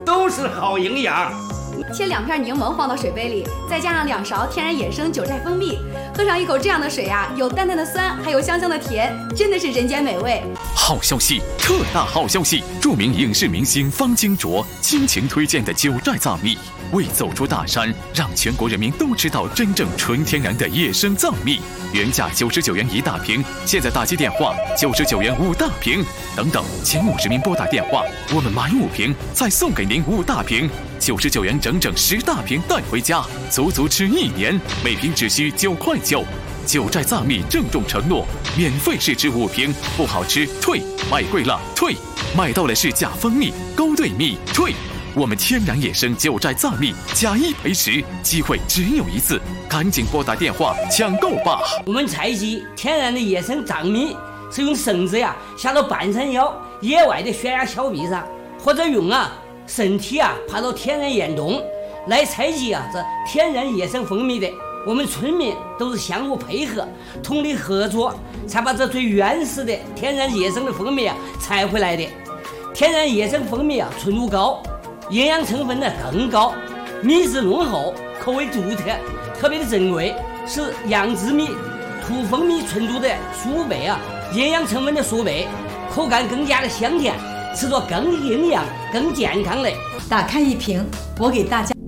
都是好营养。 切2片柠檬放到水杯里，再加上2勺天然野生九寨蜂蜜，喝上一口这样的水啊，有淡淡的酸，还有香香的甜，真的是人间美味。 好消息，特大好消息！著名影视明星方金卓倾情推荐的九寨藏蜜，为走出大山，让全国人民都知道真正纯天然的野生藏蜜。原价99元1大瓶，现在打击电话99元5大瓶，等等，前50名拨打电话，我们买5瓶再送给您5大瓶，99元整整10大瓶带回家，足足吃1年，每瓶只需9块9。九寨藏蜜郑重承诺，免费试吃5瓶，不好吃退，买贵了退，买到了是假蜂蜜、勾兑蜜退。我们天然野生九寨藏蜜假1赔10，机会只有一次，赶紧拨打电话抢购吧！ 我们采集天然的野生藏蜜，是用绳子下到半山腰野外的悬崖峭壁上，或者用身体爬到天然岩洞来采集这天然野生蜂蜜的。我们村民都是相互配合，通力合作，才把这最原始的天然野生的蜂蜜采回来的。天然野生蜂蜜纯度高，营养成分更高，蜜质浓厚，口味独特，特别的珍贵，是养殖蜜、土蜂蜜纯度的数倍营养成分的数倍，口感更加的香甜，吃着更营养、更健康的。 打开一瓶，我给大家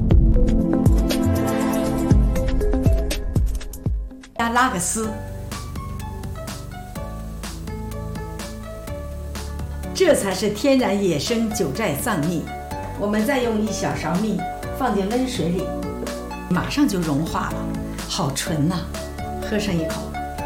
拉个丝，这才是天然野生九寨藏蜜。我们再用1小勺蜜放进温水里，马上就融化了，好纯呐！喝上一口，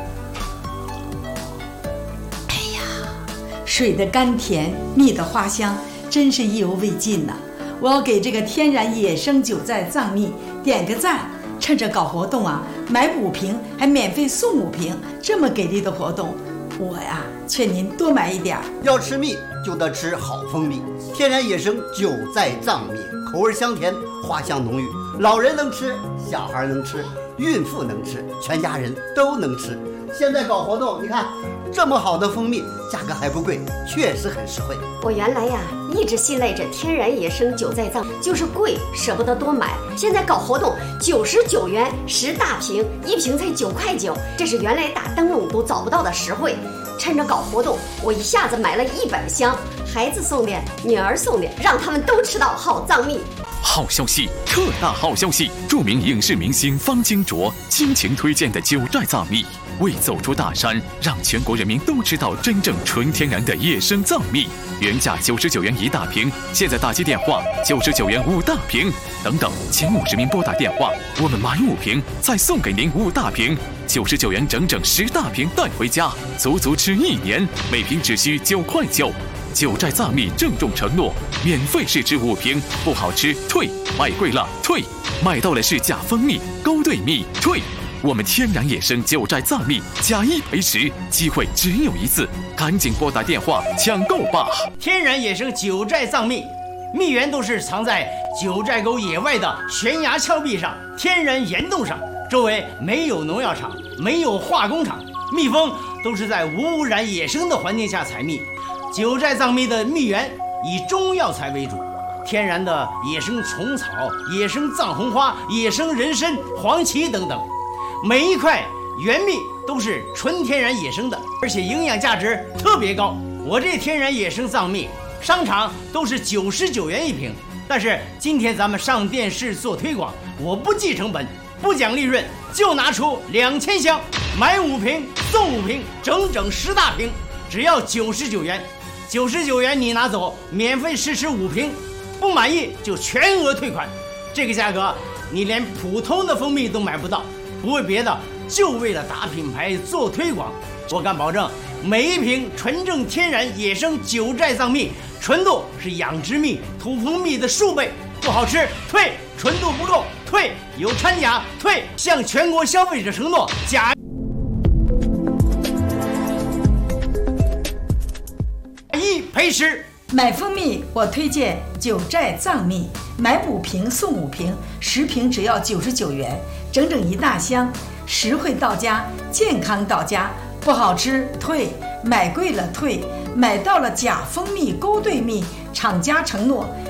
哎呀，水的甘甜，蜜的花香，真是意犹未尽呐！我要给这个天然野生九寨藏蜜点个赞。趁着搞活动买5瓶还免费送5瓶，这么给力的活动，我劝您多买一点。 要吃蜜就得吃好蜂蜜，天然野生九寨藏蜜，口味香甜，花香浓郁，老人能吃，小孩能吃，孕妇能吃，全家人都能吃。现在搞活动，你看这么好的蜂蜜，价格还不贵，确实很实惠。 我原来一直信赖着天然野生九寨藏，就是贵舍不得多买。现在搞活动，99元10大瓶，1瓶才9块9，这是原来打灯笼都找不到的实惠。趁着搞活动，我一下子买了100箱，孩子送的，女儿送的，让他们都吃到好藏蜜。 好消息，特大好消息！著名影视明星方金卓倾情推荐的九寨藏蜜，为走出大山，让全国人民都知道真正纯天然的野生藏蜜。原价99元1大瓶，现在打击电话99元5大瓶，等等，前50名拨打电话，我们买5瓶再送给您5大瓶，99元整整10大瓶带回家，足足吃1年，每瓶只需9块9。九寨藏蜜郑重承诺，免费试吃5瓶，不好吃退，买贵了退，买到了是假蜂蜜、勾兑蜜退。我们天然野生九寨藏蜜假1赔10，机会只有一次，赶紧拨打电话抢购吧！ 天然野生九寨藏蜜，蜜源都是藏在九寨沟野外的悬崖峭壁上、天然岩洞上，周围没有农药厂，没有化工厂，蜜蜂都是在无污染野生的环境下采蜜。九寨藏蜜的蜜源以中药材为主，天然的野生虫草、野生藏红花、野生人参、黄芪等等，每一块原蜜都是纯天然野生的，而且营养价值特别高。我这天然野生藏蜜，商场都是99元1瓶，但是今天咱们上电视做推广，我不计成本，不讲利润，就拿出2000箱，买5瓶送5瓶，整整10大瓶，只要99元。99元你拿走，免费试吃5瓶，不满意就全额退款。这个价格你连普通的蜂蜜都买不到，不为别的，就为了打品牌做推广。我敢保证，每一瓶纯正天然野生九寨藏蜜，纯度是养殖蜜、土蜂蜜的数倍。不好吃退，纯度不够退，有掺假退，向全国消费者承诺，假1赔10。 买蜂蜜我推荐九寨藏蜜，买5瓶送5瓶，10瓶只要99元，整整1大箱，实惠到家，健康到家。不好吃退，买贵了退，买到了假蜂蜜、勾兑蜜，厂家承诺